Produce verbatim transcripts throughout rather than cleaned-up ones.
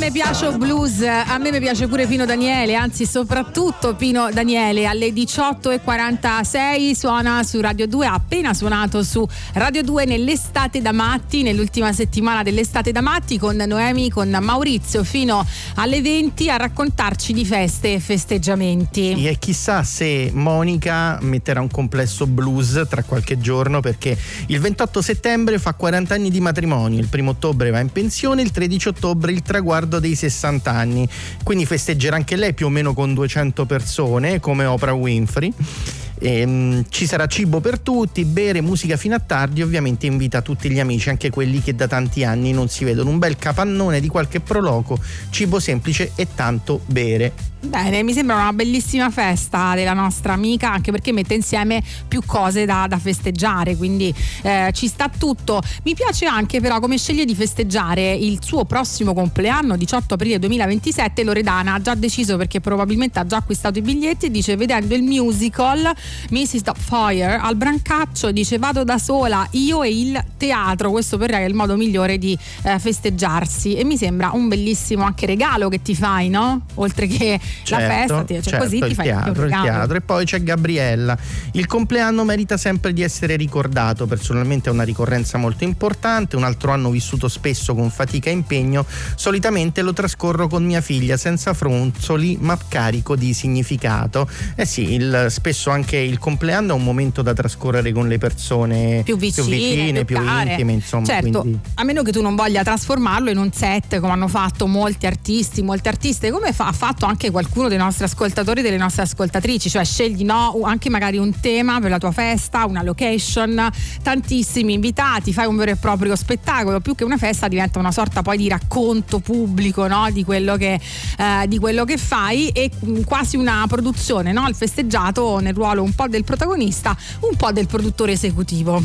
me piace blues, a me mi piace pure Pino Daniele, anzi soprattutto Pino Daniele. Alle diciotto e quarantasei suona su Radio due, ha appena suonato su Radio due nell'estate da matti, nell'ultima settimana dell'estate da matti con Noemi, con Maurizio fino alle venti a raccontarci di feste e festeggiamenti. E chissà se Monica metterà un complesso blues tra qualche giorno, perché il ventotto settembre fa quaranta anni di matrimonio, il primo ottobre va in pensione, il tredici ottobre il traguardo dei sessanta anni, quindi festeggerà anche lei più o meno con duecento persone come Oprah Winfrey. E, um, ci sarà cibo per tutti, bere, musica fino a tardi, ovviamente invita tutti gli amici, anche quelli che da tanti anni non si vedono, un bel capannone di qualche proloco, cibo semplice e tanto bere. Bene, mi sembra una bellissima festa della nostra amica, anche perché mette insieme più cose da, da festeggiare, quindi eh, ci sta tutto. Mi piace anche però come sceglie di festeggiare il suo prossimo compleanno, diciotto aprile duemilaventisette. Loredana ha già deciso, perché probabilmente ha già acquistato i biglietti, dice: vedendo il musical missus Doubtfire al Brancaccio, dice vado da sola, io e il teatro. Questo per lei è il modo migliore di eh, festeggiarsi, e mi sembra un bellissimo anche regalo che ti fai, no? Oltre che certo, la festa, cioè certo, così ti il fai teatro, il il teatro. E poi c'è Gabriella. Il compleanno merita sempre di essere ricordato, personalmente è una ricorrenza molto importante, un altro anno vissuto spesso con fatica e impegno, solitamente lo trascorro con mia figlia senza fronzoli ma carico di significato. Eh sì, il, spesso anche il compleanno è un momento da trascorrere con le persone più vicine, più, vicine, più, più intime, insomma. Certo, quindi... a meno che tu non voglia trasformarlo in un set come hanno fatto molti artisti, molte artiste, come fa, ha fatto anche qualcuno dei nostri ascoltatori, delle nostre ascoltatrici, cioè scegli no, anche magari un tema per la tua festa, una location, tantissimi invitati, fai un vero e proprio spettacolo, più che una festa diventa una sorta poi di racconto pubblico, no? di quello che eh, di quello che fai, e quasi una produzione, no? Il festeggiato nel ruolo un po' del protagonista, un po' del produttore esecutivo.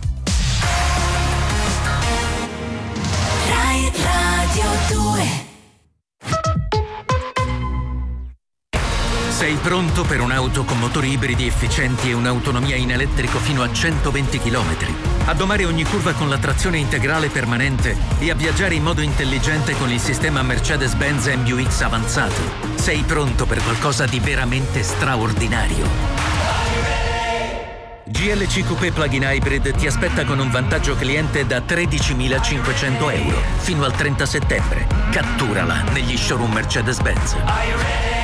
Rai Radio due. Sei pronto per un'auto con motori ibridi efficienti e un'autonomia in elettrico fino a centoventi chilometri? A domare ogni curva con la trazione integrale permanente e a viaggiare in modo intelligente con il sistema Mercedes-Benz M U X avanzato? Sei pronto per qualcosa di veramente straordinario? G L C Coupé Plug-in Hybrid ti aspetta con un vantaggio cliente da tredicimilacinquecento euro fino al trenta settembre. Catturala negli showroom Mercedes-Benz.